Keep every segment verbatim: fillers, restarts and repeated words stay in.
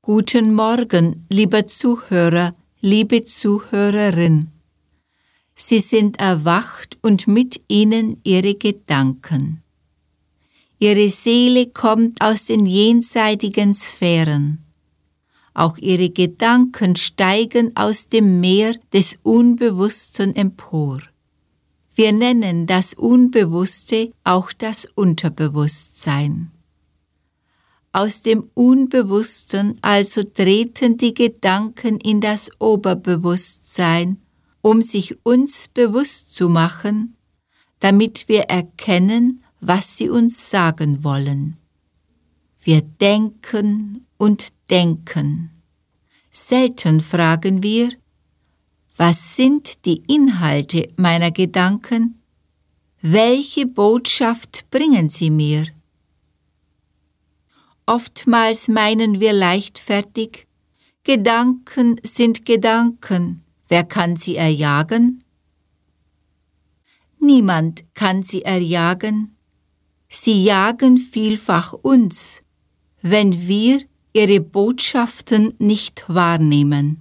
Guten Morgen, lieber Zuhörer, liebe Zuhörerin. Sie sind erwacht und mit ihnen Ihre Gedanken. Ihre Seele kommt aus den jenseitigen Sphären. Auch Ihre Gedanken steigen aus dem Meer des Unbewussten empor. Wir nennen das Unbewusste auch das Unterbewusstsein. Aus dem Unbewussten also treten die Gedanken in das Oberbewusstsein, um sich uns bewusst zu machen, damit wir erkennen, was sie uns sagen wollen. Wir denken und denken. Selten fragen wir, was sind die Inhalte meiner Gedanken? Welche Botschaft bringen sie mir? Oftmals meinen wir leichtfertig, Gedanken sind Gedanken, wer kann sie erjagen? Niemand kann sie erjagen. Sie jagen vielfach uns, wenn wir ihre Botschaften nicht wahrnehmen.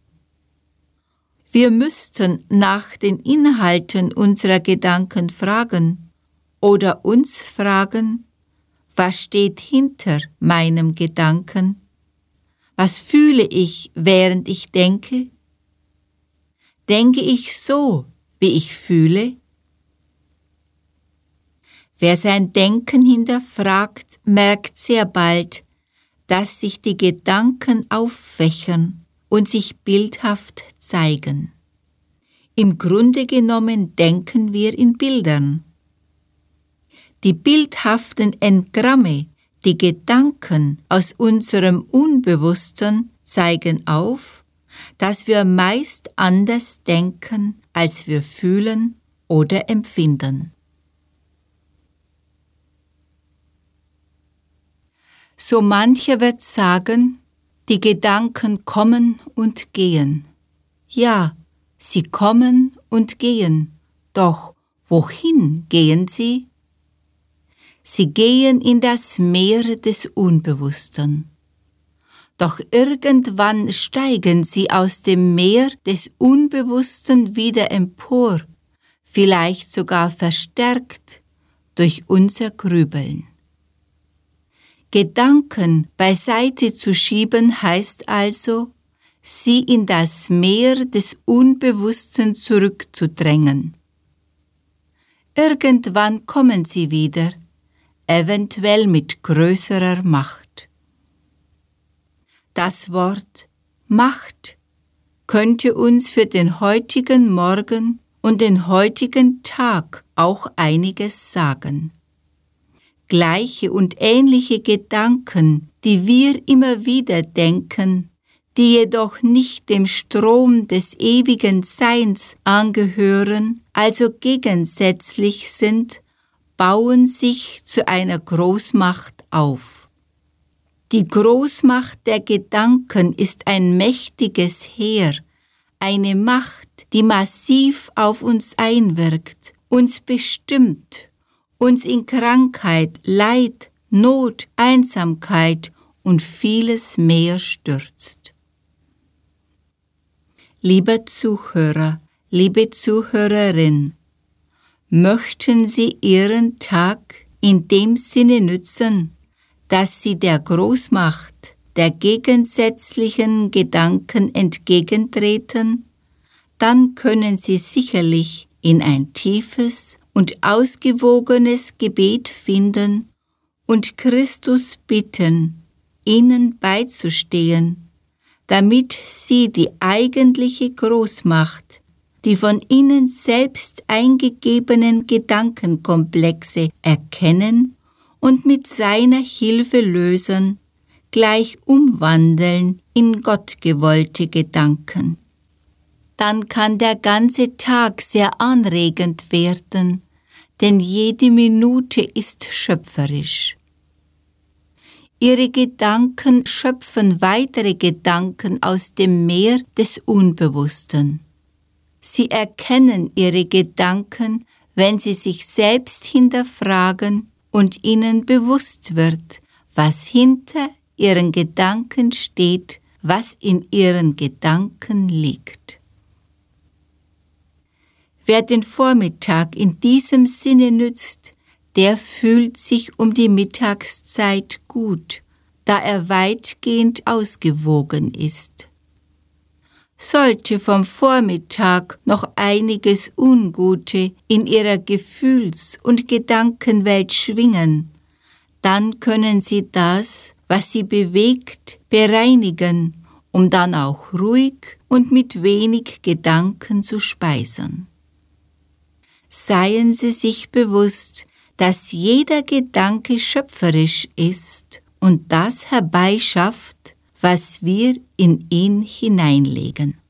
Wir müssten nach den Inhalten unserer Gedanken fragen oder uns fragen, was steht hinter meinem Gedanken? Was fühle ich, während ich denke? Denke ich so, wie ich fühle? Wer sein Denken hinterfragt, merkt sehr bald, dass sich die Gedanken auffächern und sich bildhaft zeigen. Im Grunde genommen denken wir in Bildern. Die bildhaften Engramme, die Gedanken aus unserem Unbewussten zeigen auf, dass wir meist anders denken, als wir fühlen oder empfinden. So mancher wird sagen, die Gedanken kommen und gehen. Ja, sie kommen und gehen, doch wohin gehen sie? Sie gehen in das Meer des Unbewussten. Doch irgendwann steigen sie aus dem Meer des Unbewussten wieder empor, vielleicht sogar verstärkt durch unser Grübeln. Gedanken beiseite zu schieben heißt also, sie in das Meer des Unbewussten zurückzudrängen. Irgendwann kommen sie wieder, eventuell mit größerer Macht. Das Wort Macht könnte uns für den heutigen Morgen und den heutigen Tag auch einiges sagen. Gleiche und ähnliche Gedanken, die wir immer wieder denken, die jedoch nicht dem Strom des ewigen Seins angehören, also gegensätzlich sind, bauen sich zu einer Großmacht auf. Die Großmacht der Gedanken ist ein mächtiges Heer, eine Macht, die massiv auf uns einwirkt, uns bestimmt, uns in Krankheit, Leid, Not, Einsamkeit und vieles mehr stürzt. Lieber Zuhörer, liebe Zuhörerin, möchten Sie Ihren Tag in dem Sinne nützen, dass Sie der Großmacht der gegensätzlichen Gedanken entgegentreten, dann können Sie sicherlich in ein tiefes und ausgewogenes Gebet finden und Christus bitten, Ihnen beizustehen, damit Sie die eigentliche Großmacht, die von Ihnen selbst eingegebenen Gedankenkomplexe erkennen und mit seiner Hilfe lösen, gleich umwandeln in gottgewollte Gedanken. Dann kann der ganze Tag sehr anregend werden, denn jede Minute ist schöpferisch. Ihre Gedanken schöpfen weitere Gedanken aus dem Meer des Unbewussten. Sie erkennen ihre Gedanken, wenn sie sich selbst hinterfragen und ihnen bewusst wird, was hinter ihren Gedanken steht, was in ihren Gedanken liegt. Wer den Vormittag in diesem Sinne nützt, der fühlt sich um die Mittagszeit gut, da er weitgehend ausgewogen ist. Sollte vom Vormittag noch einiges Ungute in ihrer Gefühls- und Gedankenwelt schwingen, dann können Sie das, was Sie bewegt, bereinigen, um dann auch ruhig und mit wenig Gedanken zu speisen. Seien Sie sich bewusst, dass jeder Gedanke schöpferisch ist und das herbeischafft, was wir in ihn hineinlegen.